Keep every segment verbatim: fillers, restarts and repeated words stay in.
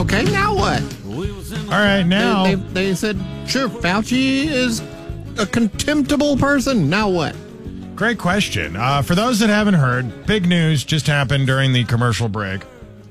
Okay, now what? All right, now. They, they, they said, sure, Fauci is a contemptible person. Now what? Great question. Uh, for those that haven't heard, big news just happened during the commercial break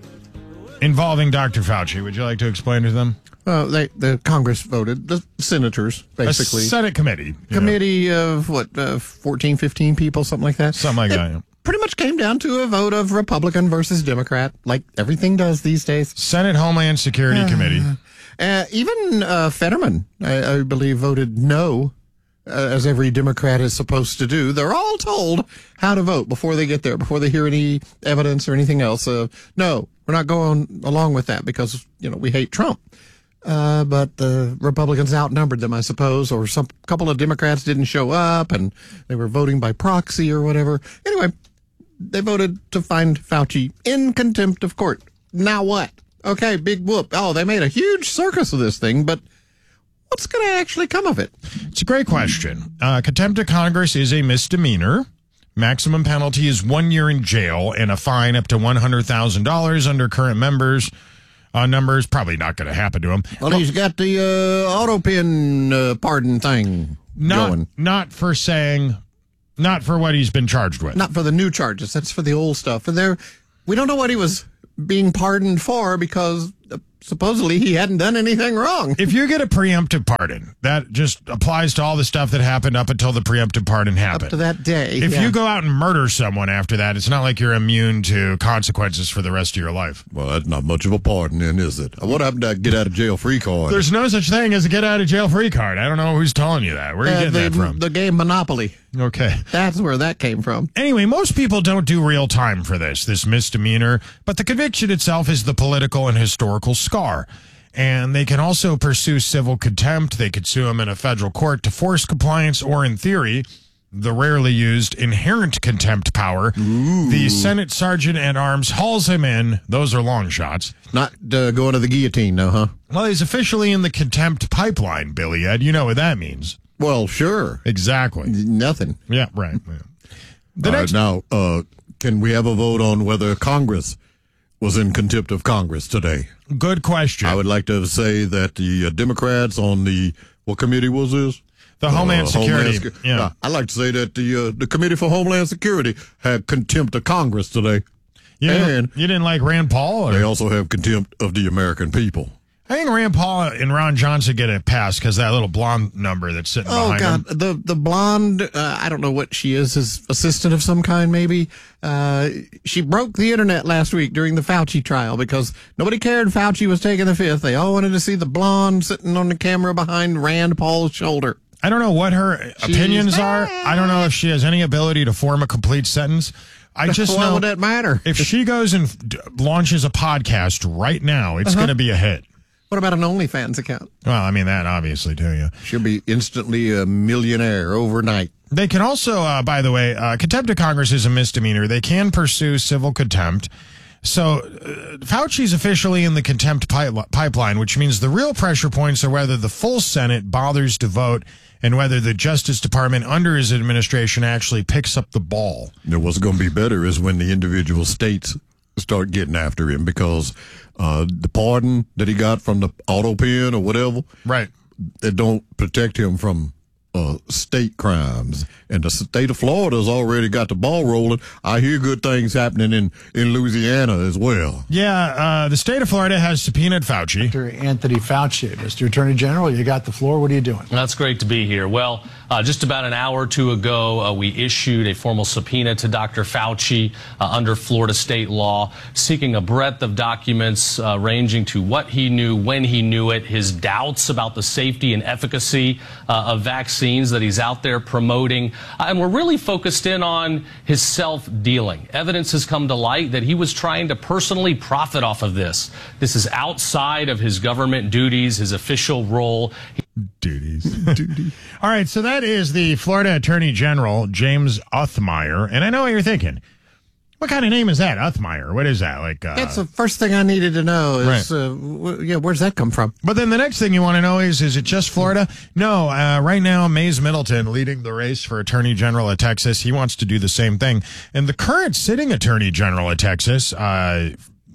involving Doctor Fauci. Would you like to explain to them? Uh, they, the Congress voted, the senators, basically. A Senate committee. Committee know. of, what, uh, fourteen, fifteen people, something like that? Something like it that, yeah. Pretty much came down to a vote of Republican versus Democrat, like everything does these days. Senate Homeland Security uh, Committee. Uh, even uh, Fetterman, I, I believe, voted no, uh, as every Democrat is supposed to do. They're all told how to vote before they get there, before they hear any evidence or anything else. Uh, no, we're not going along with that because, you know, we hate Trump. Uh, but the Republicans outnumbered them, I suppose, or some couple of Democrats didn't show up and they were voting by proxy or whatever. Anyway, they voted to find Fauci in contempt of court. Now what? Okay, big whoop. Oh, they made a huge circus of this thing, but what's going to actually come of it? It's a great question. Uh, contempt of Congress is a misdemeanor. Maximum penalty is one year in jail and a fine up to one hundred thousand dollars under current members. Uh, numbers probably not going to happen to him. Well, he's got the uh, auto pin uh, pardon thing not, going. Not for saying, not for what he's been charged with. Not for the new charges. That's for the old stuff. And there, we don't know what he was being pardoned for because uh, supposedly he hadn't done anything wrong. If you get a preemptive pardon, that just applies to all the stuff that happened up until the preemptive pardon happened. Up to that day. If yeah. you go out and murder someone after that, it's not like you're immune to consequences for the rest of your life. Well, that's not much of a pardon then, is it? What happened to that get out of jail free card? There's no such thing as a get out of jail free card. I don't know who's telling you that. Where are you uh, getting the, that from? The game Monopoly. Okay. That's where that came from. Anyway, most people don't do real time for this, this misdemeanor, but the conviction itself is the political and historical scar. And they can also pursue civil contempt. They could sue him in a federal court to force compliance, or in theory, the rarely used inherent contempt power. Ooh. The Senate Sergeant at Arms hauls him in. Those are long shots. Not uh, going to the guillotine, no, huh? Well, he's officially in the contempt pipeline, Billy Ed. You know what that means. Well, sure. Exactly. Nothing. Yeah, right. Yeah. The All next- right, now, uh, can we have a vote on whether Congress was in contempt of Congress today? Good question. I would like to say that the uh, Democrats on the, what committee was this? The Homeland Uh, Security. Homeland Secu- yeah. Uh, I'd like to say that the uh, the Committee for Homeland Security had contempt of Congress today. You didn't, and you didn't like Rand Paul? Or? They also have contempt of the American people. I think Rand Paul and Ron Johnson get a pass because that little blonde number that's sitting Oh, behind God. them. The, the blonde, uh, I don't know what she is, his assistant of some kind, maybe. Uh, she broke the internet last week during the Fauci trial because nobody cared Fauci was taking the fifth. They all wanted to see the blonde sitting on the camera behind Rand Paul's shoulder. I don't know what her She's opinions are. I don't know if she has any ability to form a complete sentence. I just Why know would that matter? if she goes and d- launches a podcast right now, it's Uh-huh. going to be a hit. What about an OnlyFans account? Well, I mean, that obviously too, yeah. She'll be instantly a millionaire overnight. They can also, uh, by the way, uh, contempt of Congress is a misdemeanor. They can pursue civil contempt. So uh, Fauci's officially in the contempt pi- pipeline, which means the real pressure points are whether the full Senate bothers to vote and whether the Justice Department under his administration actually picks up the ball. Now, what's going to be better is when the individual states start getting after him, because uh, the pardon that he got from the auto pen or whatever, Right. it don't protect him from uh, state crimes. And the state of Florida's already got the ball rolling. I hear good things happening in, in Louisiana as well. Yeah, uh, the state of Florida has subpoenaed Fauci. Doctor Anthony Fauci, Mister Attorney General, you got the floor. What are you doing? That's great to be here. Well, uh, just about an hour or two ago, uh, we issued a formal subpoena to Doctor Fauci uh, under Florida state law, seeking a breadth of documents uh, ranging to what he knew, when he knew it, his doubts about the safety and efficacy uh, of vaccines that he's out there promoting. Uh, and we're really focused in on his self-dealing. Evidence has come to light that he was trying to personally profit off of this. This is outside of his government duties, his official role. Duties. Duty. All right, so that is the Florida Attorney General, James Othmeyer. And I know what you're thinking. What kind of name is that, Othmeyer? What is that? Like, uh, That's the first thing I needed to know is, Right. uh, w- yeah, where's that come from? But then the next thing you want to know is, is it just Florida? No, uh, right now, Mays Middleton leading the race for Attorney General of Texas. He wants to do the same thing. And the current sitting Attorney General of Texas, uh,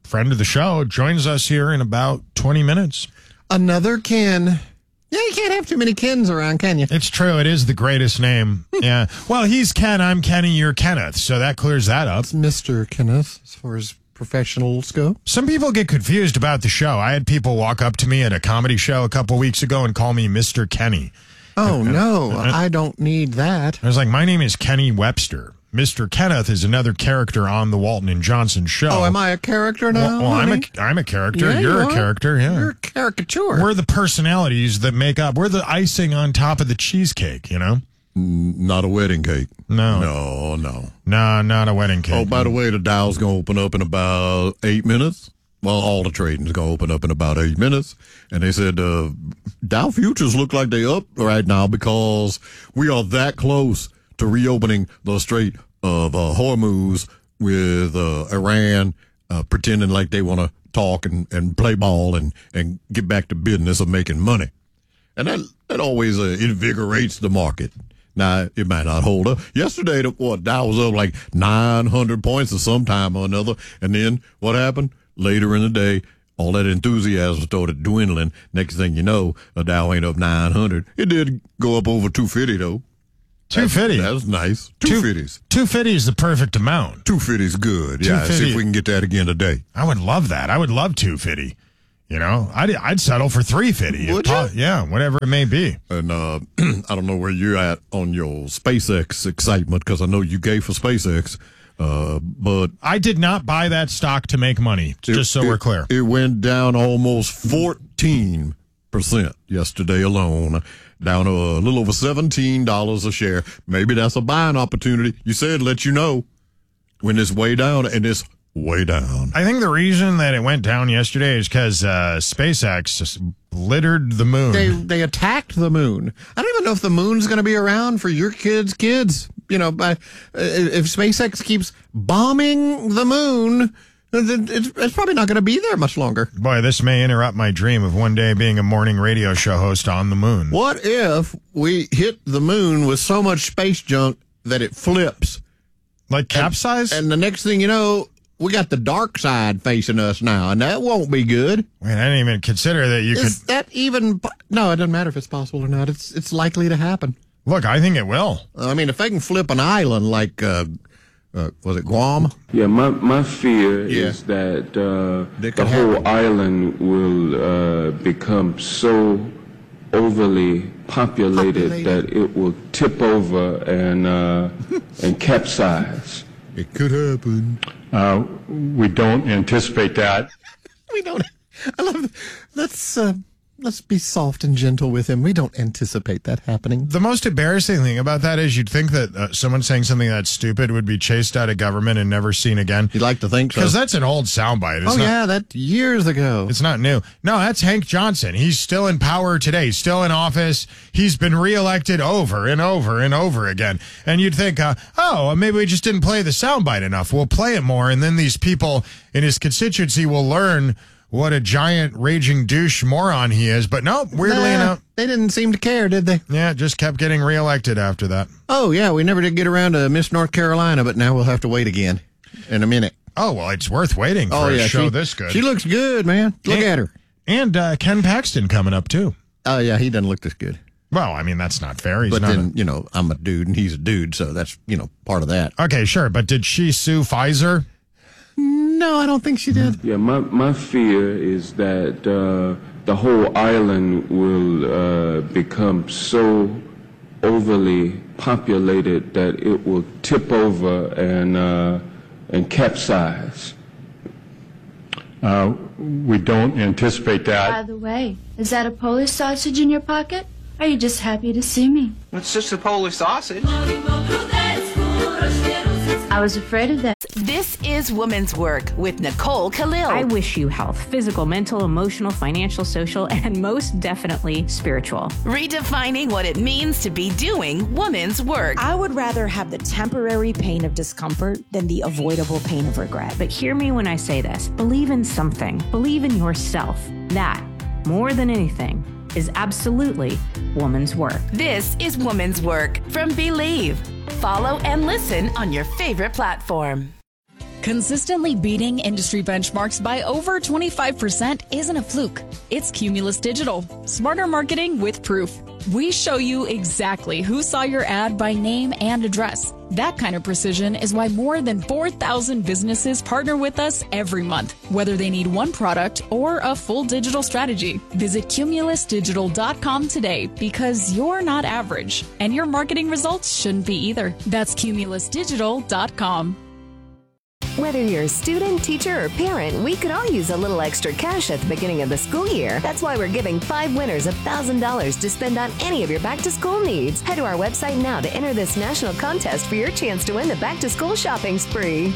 friend of the show, joins us here in about twenty minutes. Another Ken. Yeah, you can't have too many Kens around, can you? It's true. It is the greatest name. Yeah. Well, he's Ken. I'm Kenny. You're Kenneth. So that clears that up. It's Mister Kenneth, as far as professionals go. Some people get confused about the show. I had people walk up to me at a comedy show a couple weeks ago and call me Mister Kenny. Oh, no. I don't need that. I was like, my name is Kenny Webster. Mister Kenneth is another character on the Walton and Johnson show. Oh, am I a character now? Well, well I'm, honey? a, I'm a character. Yeah, You're you a are. character. Yeah. You're a caricature. We're the personalities that make up. We're the icing on top of the cheesecake, you know? Not a wedding cake. No. No, no. No, not a wedding cake. Oh, by the way, the Dow's going to open up in about eight minutes. Well, all the trading's going to open up in about eight minutes. And they said uh, Dow futures look like they up right now because we are that close to reopening the Strait of uh, Hormuz with uh, Iran uh, pretending like they want to talk and, and play ball and, and get back to business of making money. And that, that always uh, invigorates the market. Now, it might not hold up. Yesterday, the what, Dow was up like nine hundred points or sometime or another. And then what happened? Later in the day, all that enthusiasm started dwindling. Next thing you know, the Dow ain't up nine hundred. It did go up over two fifty, though. two fifty. That's nice. two fifties. two fifty is the perfect amount. two fifty's good. Yeah, see if we can get that again today. I would love that. I would love two fifty. You know, I'd, I'd settle for three fifty. Would you? Yeah, whatever it may be. And uh, I don't know where you're at on your SpaceX excitement because I know you gave for SpaceX, uh, but I did not buy that stock to make money, just so it, we're clear. It went down almost fourteen percent yesterday alone, down to a little over seventeen dollars a share. Maybe that's a buying opportunity. You said let you know when it's way down, and it's way down. I think the reason that it went down yesterday is because uh, SpaceX just littered the moon. They they attacked the moon. I don't even know if the moon's going to be around for your kids' kids. You know, by, if SpaceX keeps bombing the moon, it's, it's probably not going to be there much longer. Boy, this may interrupt my dream of one day being a morning radio show host on the moon. What if we hit the moon with so much space junk that it flips? Like capsize? And, and the next thing you know, we got the dark side facing us now, and that won't be good. Wait, I didn't even consider that you Is could... that even... No, it doesn't matter if it's possible or not. It's it's likely to happen. Look, I think it will. I mean, if they can flip an island like, uh, uh, was it Guam? Yeah, my, my fear Yeah. is that uh, That the could whole happen. island will uh, become so overly populated, Populated. that it will tip over and uh, and capsize. It could happen. Uh, we don't anticipate that. We don't... I love... Let's, uh, let's be soft and gentle with him. We don't anticipate that happening. The most embarrassing thing about that is you'd think that uh, someone saying something that's stupid would be chased out of government and never seen again. You'd like to think so. Because that's an old soundbite. It's Oh, not, yeah, that years ago. It's not new. No, that's Hank Johnson. He's still in power today. He's still in office. He's been reelected over and over and over again. And you'd think, uh, oh, maybe we just didn't play the soundbite enough. We'll play it more, and then these people in his constituency will learn what a giant raging douche moron he is. But no, weirdly Nah, enough, they didn't seem to care, did they? yeah, just kept getting reelected after that. Oh, yeah, we never did get around to Miss North Carolina, but now we'll have to wait again in a minute. Oh, well, it's worth waiting for Oh, a yeah, show she, this good. She looks good, man. Look And- at her. And uh, Ken Paxton coming up, too. Oh, yeah, he doesn't look this good. Well, I mean, that's not fair. He's But not then, a- you know, I'm a dude and he's a dude, so that's, you know, part of that. Okay, sure. But did she sue Pfizer? No, I don't think she did. Yeah, my, my fear is that uh, the whole island will uh, become so overly populated that it will tip over and uh, and capsize. Uh, we don't anticipate that. By the way, is that a Polish sausage in your pocket? Or are you just happy to see me? It's just a Polish sausage. I was afraid of that. This is Woman's Work with Nicole Khalil. I wish you health, physical, mental, emotional, financial, social, and most definitely spiritual. Redefining what it means to be doing woman's work. I would rather have the temporary pain of discomfort than the avoidable pain of regret. But hear me when I say this. Believe in something. Believe in yourself. That, more than anything, is absolutely woman's work. This is Woman's Work from Believe. Follow and listen on your favorite platform. Consistently beating industry benchmarks by over twenty-five percent isn't a fluke. It's Cumulus Digital. Smarter marketing with proof. We show you exactly who saw your ad by name and address. That kind of precision is why more than four thousand businesses partner with us every month, whether they need one product or a full digital strategy. Visit cumulus digital dot com today because you're not average, and your marketing results shouldn't be either. That's cumulus digital dot com. Whether you're a student, teacher, or parent, we could all use a little extra cash at the beginning of the school year. That's why we're giving five winners one thousand dollars to spend on any of your back-to-school needs. Head to our website now to enter this national contest for your chance to win the back-to-school shopping spree.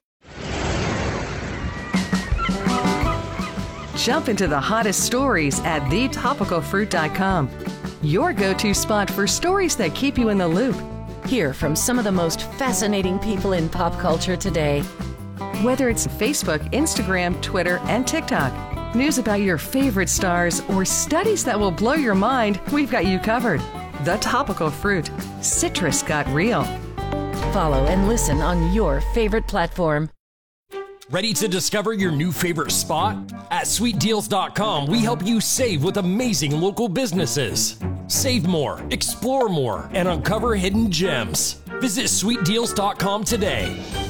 Jump into the hottest stories at the topical fruit dot com. Your go-to spot for stories that keep you in the loop. Hear from some of the most fascinating people in pop culture today. Whether it's Facebook, Instagram, Twitter, and TikTok, news about your favorite stars, or studies that will blow your mind, we've got you covered. The Topical Fruit. Citrus got real. Follow and listen on your favorite platform. Ready to discover your new favorite spot? At sweet deals dot com, we help you save with amazing local businesses. Save more, explore more, and uncover hidden gems. Visit sweet deals dot com today.